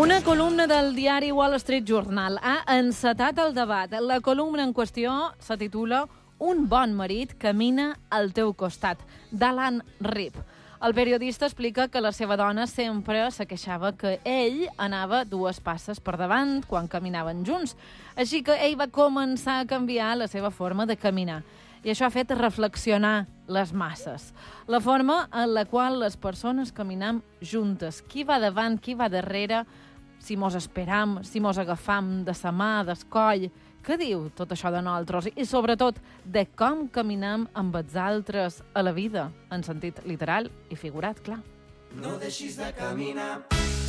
Una columna del diari Wall Street Journal ha encetat el debat. La columna en qüestió se titula Un bon marit camina al teu costat, d'Alan Rip. El periodista explica que la seva dona sempre se queixava que ell anava 2 passes per davant quan caminaven junts, així que ell va començar a canviar la seva forma de caminar. I això ha fet reflexionar les masses. La forma en la qual les persones caminam juntes. Qui va davant, qui va darrere, si mos esperam, si mos agafam de sa mà, del coll. Què diu tot això de nosaltres? I sobretot, de com caminam amb els altres a la vida, en sentit literal i figurat, clar. No deixis de caminar.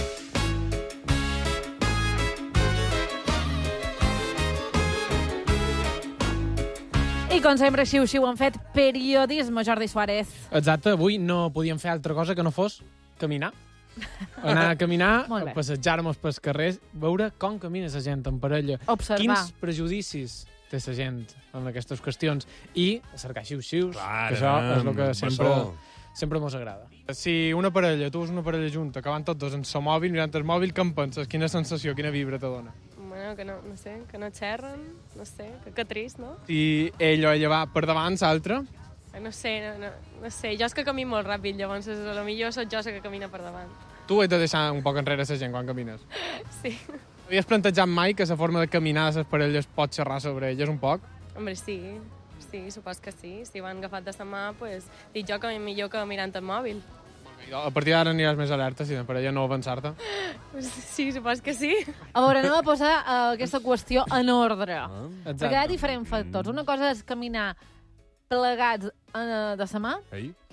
I com sempre, així ho han fet periodisme, Jordi Suárez. Exacte, avui no podíem fer altra cosa que no fos caminar. Anar a caminar, passejar-nos pels carrers, veure com camina la gent en parella. Observar. Quins prejudicis té la gent en aquestes qüestions. I cercar xius-xius, que això és el que sempre mos agrada. Si una parella, tu és una parella junta, que van tots dos en el mòbil, mirant el mòbil, què en penses? Quina sensació, quina vibra te dona? Bueno, que no sé, que no xerren, no sé, que trist, no? I ell o ella va per davant, l'altre? No sé, no sé, jo és que camino molt ràpid, llavors potser soc jo que camina per davant. Tu has de deixar un poc enrere la gent quan camines. Sí. Havies plantejat mai que la forma de caminar de les parelles pot xerrar sobre elles un poc? Hombre, sí, supos que sí. Si van agafat de la mà, pues, dic jo que millor que mirant el mòbil. A partir d'ara aniràs més alerta, si la parella no avançar-te. Sí, supos que sí. A veure, anem a posar aquesta qüestió en ordre. Exacte. Perquè hi ha diferents factors. Una cosa és caminar plegats de sa mà,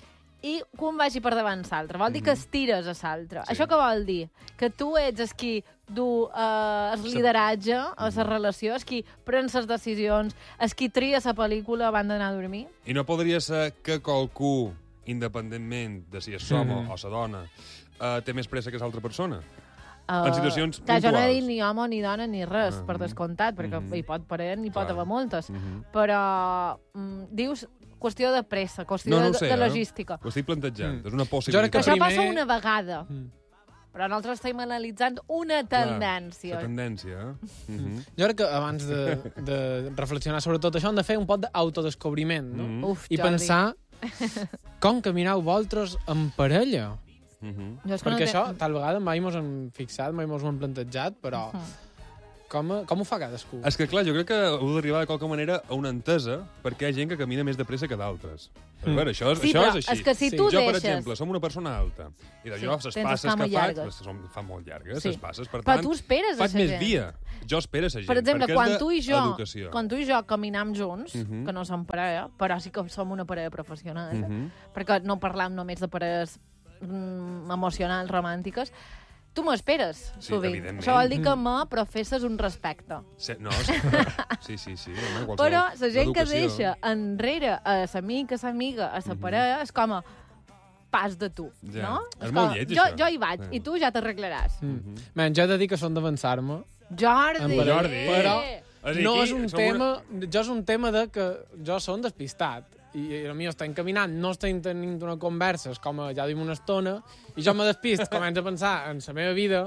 i que un vagi per davant l'altre. Vol dir que estires a l'altre. Sí. Això què vol dir? Que tu ets el qui du el lideratge a la relació, el qui pren les decisions, el qui tria la pel·lícula abans d'anar a dormir. I no podria ser que qualcú, independentment de si és home o la dona, té més pressa que l'altra persona? En situacions puntuals. Jo no he dit ni home, ni dona, ni res, per descomptat, perquè hi pot parer, n'hi pot haver moltes. Però dius qüestió de pressa, qüestió de logística. Ho estic plantejant, és una possibilitat. Això passa una vegada, però nosaltres estem analitzant una tendència. La tendència, Jo crec que abans de reflexionar sobre tot això hem de fer un poc d'autodescobriment, no? I pensar com camineu vosaltres en parella. Perquè això, tal vegada, mai mos hem fixat, mai mos ho hem plantejat, però com ho fa cadascú? És que, clar, jo crec que heu d'arribar de qualque manera a una entesa perquè hi ha gent que camina més de pressa que d'altres. A veure, això és així. És que si tu jo, per deixes... exemple, som una persona alta, i d'allò, les passes que faig, fan molt llargues, les passes, per tant, però tu esperes faig més via. Jo espero a la gent, per exemple, quan tu i jo caminam junts, que no som parella, però sí que som una parella professional, perquè no parlam només de parelles emocionals, romàntiques, tu m'esperes, sovint. Això vol dir que me professes un respecte. No, sí. Però la gent que deixa enrere a l'amic, a l'amiga, a la parella, és com a pas de tu, no? És molt lleig, això. Jo hi vaig, i tu ja t'arreglaràs. Jo he de dir que són d'avançar-me. Jordi! Però no és un tema... Jo és un tema de que jo som despistat. I a mi estem caminant, no estem tenint una conversa, és com ja duim una estona, i jo me despist, començo a pensar en la meva vida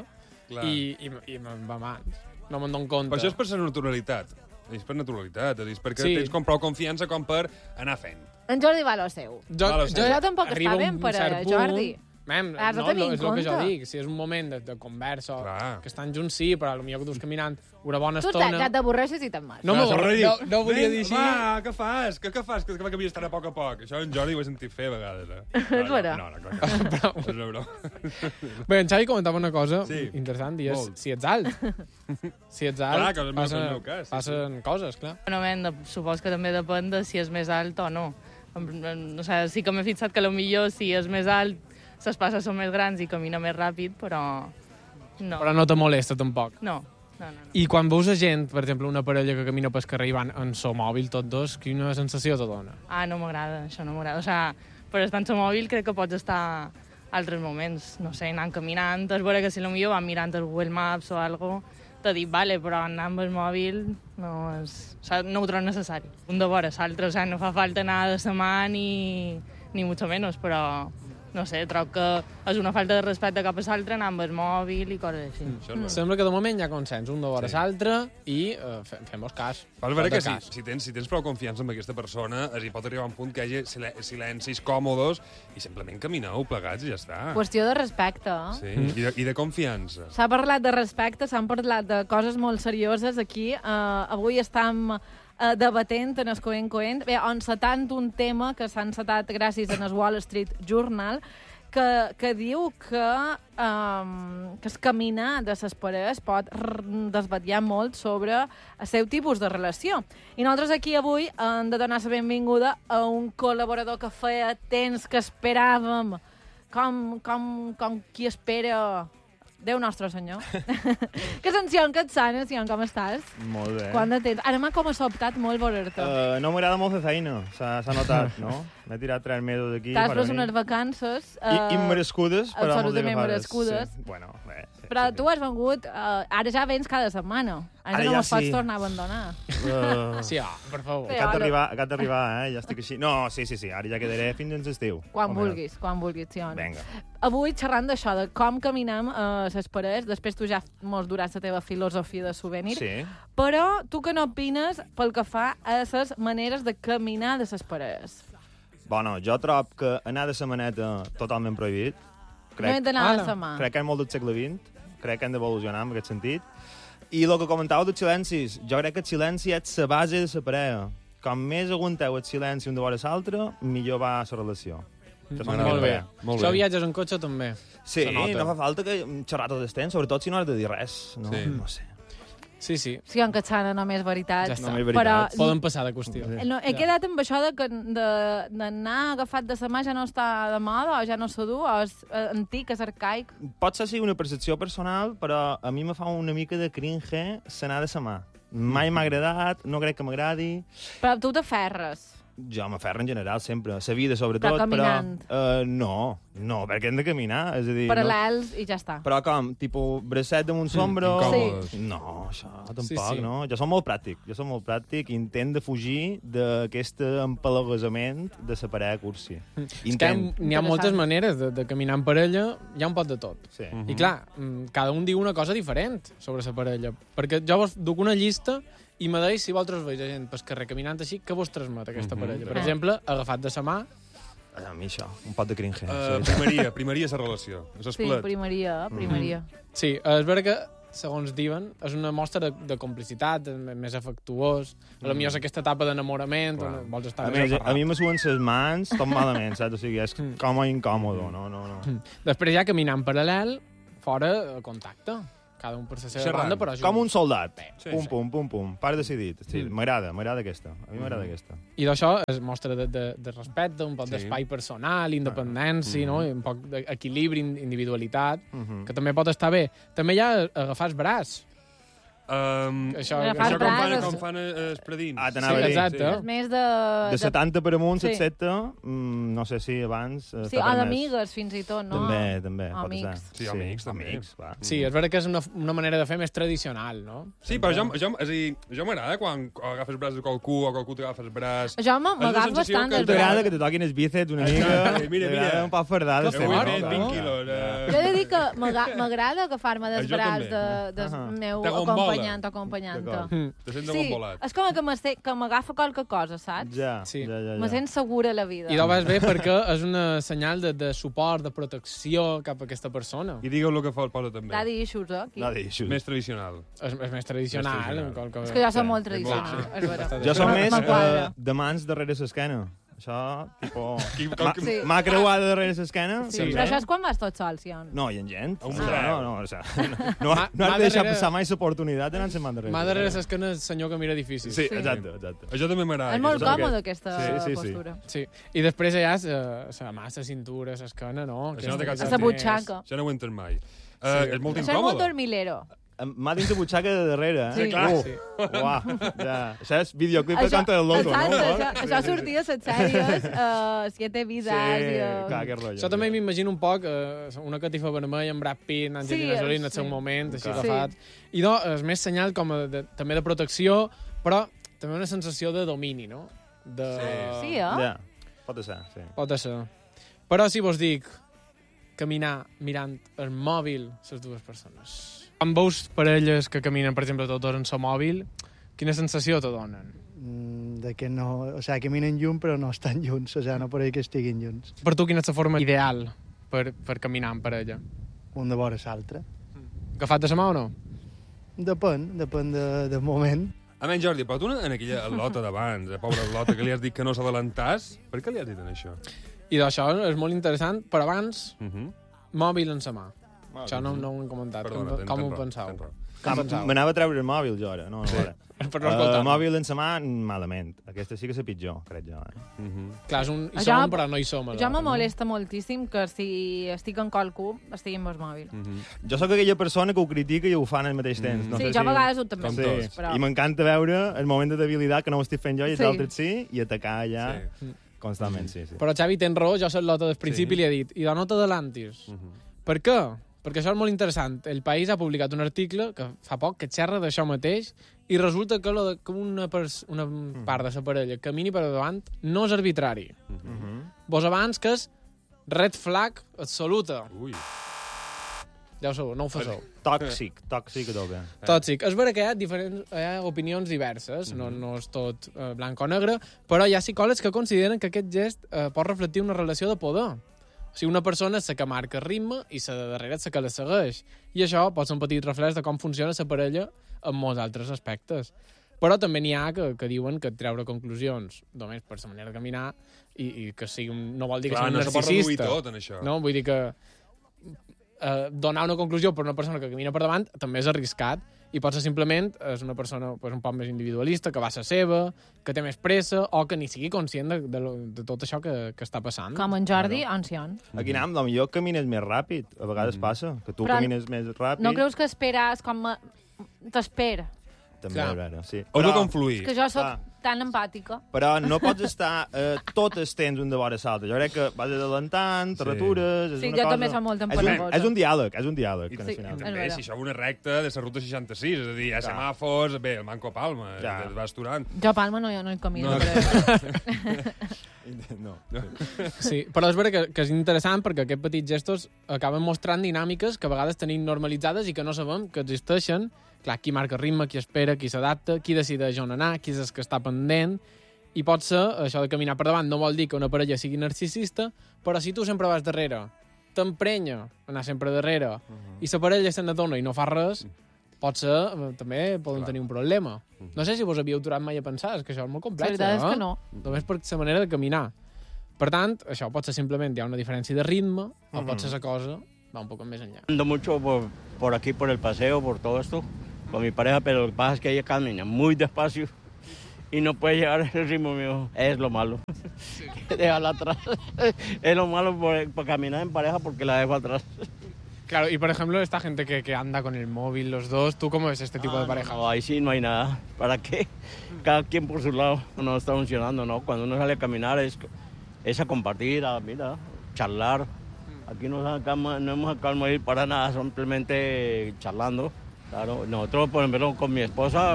i me'n va mans. No me'n dono compte. Però això és per la naturalitat. És per naturalitat, és perquè tens com prou confiança com per anar fent. En Jordi va lo seu. Jo tampoc està ben per Jordi. És el que jo dic, si és un moment de conversa, que estan junts sí, però potser que tu caminant una bona estona... Tu t'avorreixes i te'n vas. No volia dir així. Va, què fas? Què fas? Que m'havies d'estar a poc a poc. Això en Jordi ho he sentit fer a vegades. És vera? No, és una Bé, en Xavi comentava una cosa interessant, i és si ets alt. Si ets alt, passen coses, clar. Supos que també depèn de si és més alt o no. Sí que m'he fixat que potser si és més alt les passes són més grans i camina més ràpid, però no. Però no te molesta, tampoc? No. I quan veus gent, per exemple, una parella que camina pel carrer i van en so mòbil tots dos, quina sensació te dona? No m'agrada, això no m'agrada. O sigui, per estar en so mòbil crec que pots estar altres moments, no sé, anant caminant, és veure que si potser van mirant el Google Maps o alguna cosa, t'ha dit, vale, però anar amb el mòbil no ho trobo necessari. Un de vora l'altre, o sigui, no fa falta anar de sa mà ni mucho menos, però no sé, trobo que és una falta de respecte cap a l'altre, anar amb el mòbil i coses així. Sembla que de moment hi ha consens, un de vora l'altre, i fem-vos cas. Vas veure que si tens prou confiança amb aquesta persona, hi pot arribar un punt que hi hagi silencis còmodes i simplement camineu plegats i ja està. Qüestió de respecte. Sí, i de confiança. S'ha parlat de respecte, s'han parlat de coses molt serioses aquí. Avui estem debatent en el Coent. Bé, encetant un tema que s'ha encetat gràcies al Wall Street Journal, que diu que el caminar de les parelles pot desvetllar molt sobre el seu tipus de relació. I nosaltres aquí avui hem de donar la benvinguda a un col·laborador que feia temps que esperàvem, com qui espera Déu nostre senyor. Que és en Sion Catsana. Sion, com estàs? Molt bé. Quant de temps? Ara m'ha com sobtat molt veure-te. No m'agrada molt fer feina, s'ha notat, no? M'he tirat 3 mesos aquí. T'has pres unes vacances. Immerescudes, però absolutament merescudes. Sí. Bueno, bé. Sí, però tu has vengut... ara ja vens cada setmana. Ara no mos pots tornar a abandonar. Sí, per favor. Acabat d'arribar, ja estic així. No, sí, ara ja quedaré fins en l'estiu. Quan vulguis, Sion. Vinga. Avui xerrant d'això, de com caminem les parelles, després tu ja mos duràs la teva filosofia de souvenir, sí. Però tu que no opines pel que fa a les maneres de caminar de les parelles? Bueno, jo trobo que anar de la maneta totalment prohibit. No hem d'anar de la mà. Crec que és molt del segle XX, crec que hem d'evolucionar en aquest sentit. I el que comentàveu dels silencis, jo crec que el silenci és la base de la parella. Com més aguanteu el silenci un de vora l'altre, millor va la relació. Molt bé. Això viatges en cotxe també. Sí, no fa falta que xerrar tot el temps, sobretot si no has de dir res. No, sí. No sé. Sí. Sí, en Catsana només veritat. Ja està. Però poden passar de qüestió. He quedat amb això d'anar agafat de sa mà ja no està de moda, o ja no s'ho du, o és antic, és arcaic. Pot ser una percepció personal, però a mi me fa una mica de cringe sanar de sa mà. Mai m'ha agradat, no crec que m'agradi. Però tu t'aferres. Jo m'aferro en general, sempre. A la vida, sobretot. Però caminant. No, perquè hem de caminar. És a dir, paral·lels i ja està. Però com? Tipus, bracet damunt sombra? Sí. No, això tampoc, no? Jo som molt pràctic i intent de fugir d'aquest empalagasament de la parella cursi. És que n'hi ha moltes maneres de caminar en parella, hi ha un pot de tot. Sí. I clar, cada un diu una cosa diferent sobre la parella. Perquè jo vos duc una llista i me deis si vosaltres veus gent pel carrer caminant així, què vos transmet aquesta parella? Per exemple, agafat de sa mà... A mi això, un pot de cringe. Primeria la relació. Sí, primeria. Sí, és vera que, segons diuen, és una mostra de complicitat, més afectuós. Potser és aquesta etapa d'enamorament, on vols estar més aferrat. A mi me suen les mans tot malament, saps? O sigui, és com a incòmodo, no. Després ja caminar en paral·lel, fora contacte. Cada un per la seva banda, però... Com un soldat. Pum. Part decidit. Sí, m'agrada aquesta. A mi m'agrada aquesta. I d'això es mostra de respecte, un poc d'espai personal, independència, no? I un poc d'equilibri, individualitat, que també pot estar bé. També hi ha agafar el braç. Això com fan els predins. Sí, exacte. Més de 70 per amunt, 7, no sé si abans... Sí, o d'amigues, fins i tot, no? També. Amics. Sí, amics, també. Sí, és vera que és una manera de fer més tradicional, no? Sí, però jo m'agrada quan agafes el braç de qualcú o qualcú t'agafa el braç. Jo m'agafa bastant el braç. T'agrada que te toquin els bíceps una mica. Mira. Un poc fardada. Jo he fet 20 quilos. Jo he de dir que m'agrada agafar-me del braç del meu acompanyant-te. Te sents embolat. És com que m'agafa qualque cosa, saps? Ja. Me sent segura la vida. I ho vas bé perquè és una senyal de suport, de protecció cap a aquesta persona. I digueu el que posa també. Daddy issues, aquí. Més tradicional. És més tradicional. És que jo som molt tradicional. Jo som més de mans darrere l'esquena. Això, m'ha creuada darrere l'esquena. Sí, però això és quan vas tot sol, Sion. No, hi ha gent. No has de deixar passar mai l'oportunitat d'anar amb darrere. Mà darrere l'esquena és el senyor que mira edificis. Sí, exacte. Això també m'agrada. És molt còmode, aquesta postura. Sí, i després ja la mà, la cintura, l'esquena, no? La butxaca. Això no ho entes mai. És molt incòmode. Això és molt dormilero. M'ha dins de butxaca de darrere, Sí, clar. Això és videoclip de Canta del Loco, no? Això sortia a les sèries, Siete Vidas... Clar, que rotllo. Això també m'imagino un poc una catifa vermella amb Brad Pitt, Angelina Jolie en el seu moment, així agafat. I no, és més senyal com també de protecció, però també una sensació de domini, no? Sí, Ja, pot ser, sí. Pot ser. Però si vos dic, caminar mirant el mòbil les dues persones? Quan veus parelles que caminen, per exemple, tots en el mòbil, quina sensació te donen? De que no... O sea, que minen junts però no estan junts, o sea, no per que estiguin junts. Per tu, quina és la forma ideal per caminar en parella? Un de vora l'altre. Agafat de la mà o no? Depèn del moment. A menys, Jordi, però tu en aquella lota d'abans, pobra lota, que li has dit que no s'adelantàs, per què li has dit això? I d'això és molt interessant, però abans, mòbil en la mà. Això no ho hem comentat. Perdona, com ho penseu? M'anava a treure el mòbil, jo, ara. No, sí. Per no escoltar. El mòbil en la mà, malament. Aquesta sí que és la pitjor, crec jo. Clar, hi som, però no hi som. Jo me molesta moltíssim que si estic en qualcú, estigui amb el mòbil. Jo sóc aquella persona que ho critica i ho fan al mateix temps. No sí, sé jo a vegades ho també. Sí. Però... I m'encanta veure el moment de debilitat que no ho estic fent jo i els altres sí, i atacar allà constantment, sí. Però Xavi, tens raó, jo soc l'Ota del principi i li he dit, i de no t'adelantis. Per què? Perquè això és molt interessant. El País ha publicat un article que fa poc que xerra d'això mateix i resulta que una part de la parella camini per davant no és arbitrari. Vos abans que és red flag absoluta. Ui. Ja ho sabeu, no ho fasseu. Tòxic a tope. Tòxic. És vera que hi ha opinions diverses, no és tot blanc o negre, però hi ha psicòlegs que consideren que aquest gest pot reflectir una relació de poder. O sigui, una persona és la que marca el ritme i la de darrere és la que la segueix. I això pot ser un petit reflex de com funciona la parella en molts altres aspectes. Però també n'hi ha que diuen que treure conclusions només per la manera de caminar i que sigui no vol dir que sigui un narcisista. Clar, no se pot reduir tot en això. No? Vull dir que donar una conclusió per una persona que camina per davant també és arriscat i pot ser simplement és una persona un poc més individualista, que va a la seva, que té més pressa o que ni sigui conscient de tot això que està passant. Com en Jordi, ancion. Aquí anem, potser camines més ràpid. A vegades passa, que tu camines més ràpid. No creus que esperes com... T'espera. També és vera, sí. O no confluir. És que jo soc tan empàtica. Però no pots estar tot el temps un de vora l'altre. Jo crec que vas adelantant, te ratures... Sí, jo també soc molt empalagosa. És un diàleg, I també, si això és una recta de la ruta 66, és a dir, hi ha semàfors, bé, el Manco Palma, et vas aturant. Jo a Palma no hi camino. No. Sí, però és vera que és interessant perquè aquests petits gestos acaben mostrant dinàmiques que a vegades tenim normalitzades i que no sabem que existeixen. Clar, qui marca el ritme, qui espera, qui s'adapta, qui decideix on anar, qui és el que està pendent. I pot ser, això de caminar per davant no vol dir que una parella sigui narcisista, però si tu sempre vas darrere, t'emprenya anar sempre darrere, i la parella se n'adona i no fa res, potser també poden tenir un problema. No sé si vos havíeu aturat mai a pensar, és que això és molt complex. La veritat és que no. Només per la manera de caminar. Per tant, això pot ser simplement hi ha una diferència de ritme, o pot ser la cosa va un poco más allá. Ando mucho por aquí, por el paseo, por todo esto, con mi pareja, pero lo que pasa es que ella camina muy despacio y no puede llegar el ritmo mío. Es lo malo. Sí. Dejarla atrás. Es lo malo por caminar en pareja porque la dejo atrás. Claro, y por ejemplo, esta gente que anda con el móvil, los dos, ¿tú cómo ves este tipo de pareja? No, ahí sí no hay nada. ¿Para qué? Cada quien por su lado. No está funcionando, ¿no? Cuando uno sale a caminar es a compartir, a charlar. Aquí no hemos sacado ir para nada, simplemente charlando. Claro, nosotros, por ejemplo, con mi esposa,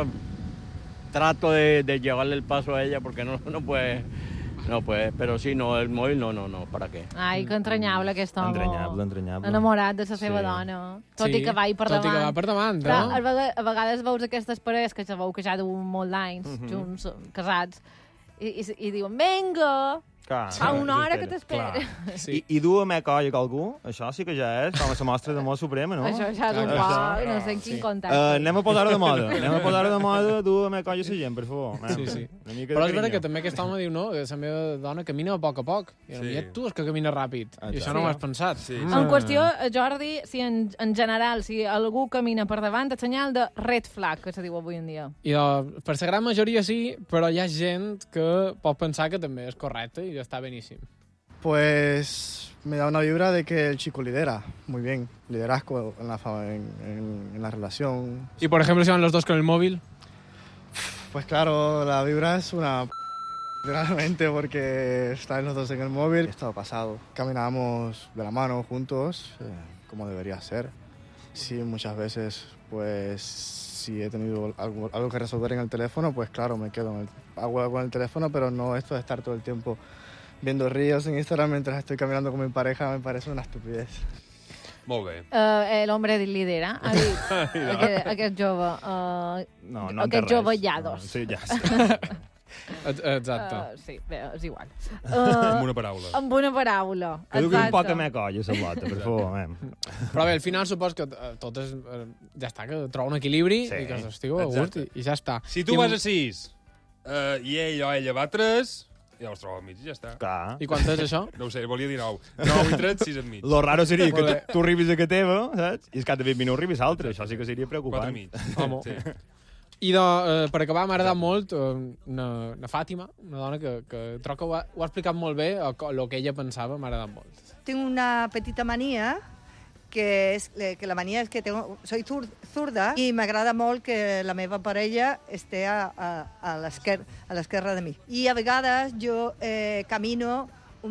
trato de llevarle el paso a ella porque no puede. No, pues, però sí, no, el móvil no, ¿para què? Ai, que entranyable aquest home. Entranyable. Enamorat de la seva dona. Tot i que va per davant. Tot i que va per davant, no? Però a vegades veus aquestes parelles que sabeu que ja duen molts anys, junts, casats, i diuen, venga, fa una hora que t'espera. Sí. I dur a meca colla a algú, això sí que ja és com a la mostra d'amor suprema, no? Això ja és un poc, no sé en quin contacte. Anem a posar-ho de moda, dur a meca colla a la gent, per favor. Sí. Però és vera que també aquest home diu, no, que la meva dona camina a poc a poc. I a tu és que camina ràpid. I això no ho has pensat. En qüestió, Jordi, si en general, si algú camina per davant, és senyal de red flag, que se diu avui en dia. I per la gran majoria sí, però hi ha gent que pot pensar que també és correcte i está buenísimo. Pues me da una vibra de que el chico lidera muy bien, liderazgo en la relación. ¿Y por ejemplo si van los dos con el móvil? Pues claro, la vibra es una realmente porque están los dos en el móvil. Estado pasado, caminábamos de la mano juntos, como debería ser. Sí, muchas veces pues si he tenido algo que resolver en el teléfono, pues claro, me quedo hago algo en el teléfono, pero no esto de estar todo el tiempo viendo ríos en Instagram mientras estoy caminando con mi pareja me parece una estupidez. Molt bé. L'hombre lidera, ha dit aquest jove. No aquest jove llados. Sí, ja. Exacte. Sí, bé, és igual. Amb una paraula. Amb una paraula. Que duqui un poc a me colla, Sablota, per favor. Però bé, al final supos que tot és... ja està, que troba un equilibri i que estigueu a gust i ja està. Si tu vas a 6 i ell o ella va a 3... ja us trobo al mig i ja està. Clar. I quant és això? No ho sé, volia dir 9. 9 i 3, 6 enmig. Lo raro seria que tu arribis a que teva, saps? I cap de 20 minuts arribis a l'altre. Això sí que seria preocupant. 4 i mig. Home. Sí. I per acabar, m'ha agradat molt una Fàtima, una dona que trobo que ho ha explicat molt bé, el que ella pensava, m'ha agradat molt. Tengo una petita manía, que la manía es que soy zurda y me agrada molt que la meva parella esté a l'esquerra de mi. I a vegades jo camino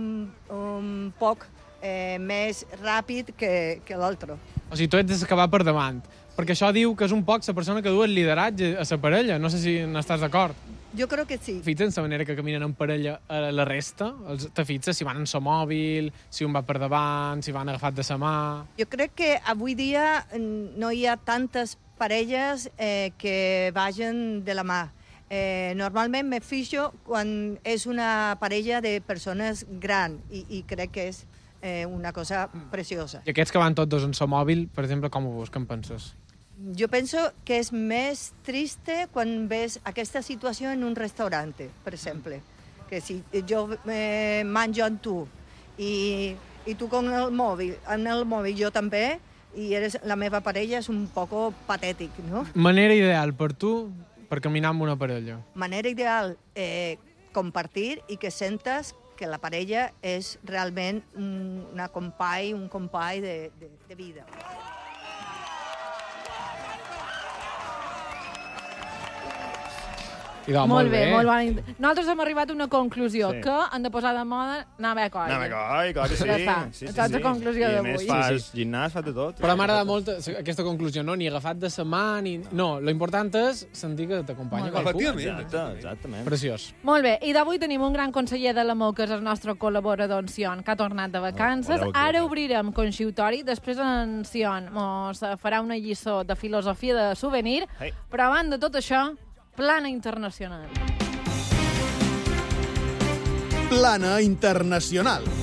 un poc més ràpid que l'altre. O sigui, tu ets que va per davant, perquè això diu que és un poc la persona que du el lideratge a la parella. No sé si n'estàs d'acord. Jo crec que sí. Fixa't en la manera que caminen en parella a la resta? Te fixes si van en el mòbil, si un va per davant, si van agafat de la mà... Jo crec que avui dia no hi ha tantes parelles que vagin de la mà. Normalment me fixo quan és una parella de persones gran i crec que és una cosa preciosa. I aquests que van tots dos en el mòbil, per exemple, com ho veus? Què en penses? Jo penso que és més triste quan ves aquesta situació en un restaurant, per exemple. Que si jo menjo amb tu i tu con el mòbil, en el mòbil jo també, i eres la meva parella, és un poco patètic, no? Manera ideal per tu per caminar amb una parella? Manera ideal, compartir i que sentes que la parella és realment un company de vida. Molt bé, molt bona. Nosaltres hem arribat a una conclusió, que han de posar de moda anar a coll. Anar a coll, clar que sí. Ja està, aquesta és la conclusió d'avui. I a més fas gimnàs, fas de tot. Però m'ha agradat molt aquesta conclusió, no? Ni agafat de sa mà, ni... No, l'important és sentir que t'acompanya qualcú. Exactament. Preciós. Molt bé, i d'avui tenim un gran conseller de l'amor, que és el nostre col·laborador en Sion, que ha tornat de vacances. Ara obrirem conxiutori, després en Sion mos farà una lliçó de filosofia de souvenir, però abans de tot això, Plana Internacional. Plana Internacional.